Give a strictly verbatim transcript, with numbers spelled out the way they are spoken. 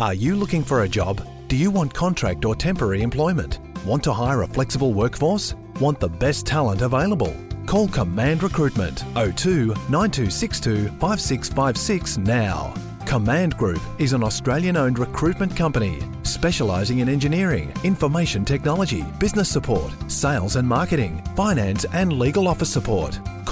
Are you looking for a job? Do you want contract or temporary employment? Want to hire a flexible workforce? Want the best talent available? Call Command Recruitment oh two nine two six two five six five six now. Command Group is an Australian-owned recruitment company specialising in engineering, information technology, business support, sales and marketing, finance and legal office support.